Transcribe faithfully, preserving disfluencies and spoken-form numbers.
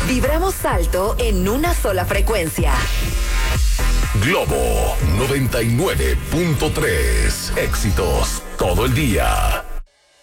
Vibramos alto en una sola frecuencia. Globo noventa y nueve punto tres. Éxitos todo el día.